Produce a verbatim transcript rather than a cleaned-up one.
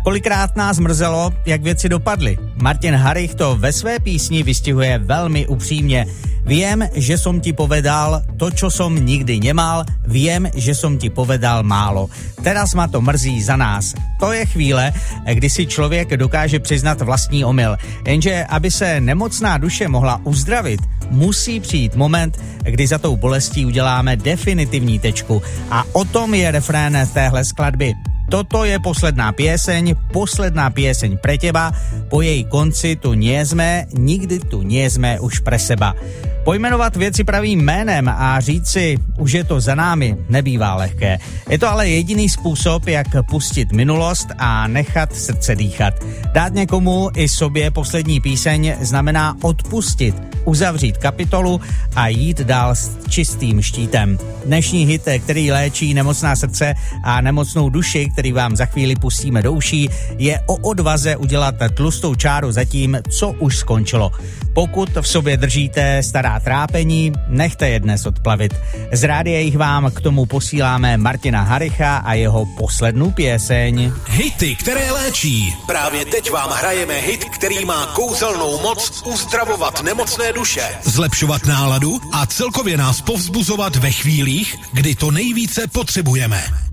Kolikrát nás mrzelo, jak věci dopadly. Martin Harich to ve své písni vystihuje velmi upřímně. Viem, že som ti povedal to, čo som nikdy nemal, viem, že som ti povedal málo. Teraz ma to mrzí za nás. To je chvíle, kdy si člověk dokáže přiznat vlastní omyl. Jenže aby se nemocná duše mohla uzdravit, musí přijít moment, kdy za tou bolestí uděláme definitivní tečku. A o tom je refrén téhle skladby. Toto je posledná pieseň, posledná pieseň pre teba, po její konci tu nie sme, nikdy tu nie sme už pre seba. Pojmenovat věci pravým jménem a říct si, už je to za námi, nebývá lehké. Je to ale jediný způsob, jak pustit minulost a nechat srdce dýchat. Dát někomu i sobě poslední píseň znamená odpustit, uzavřít kapitolu a jít dál s čistým štítem. Dnešní hit, který léčí nemocná srdce a nemocnou duši, který vám za chvíli pustíme do uší, je o odvaze udělat tlustou čáru za tím, co už skončilo. Pokud v sobě držíte stará trápení, nechte je dnes odplavit. Z rádia jich vám k tomu posíláme Martina Haricha a jeho poslednou pieseň. Hity, které léčí. Právě teď vám hrajeme hit, který má kouzelnou moc uzdravovat nemocné duše, zlepšovat náladu a celkově nás povzbuzovat ve chvílích, kdy to nejvíce potřebujeme.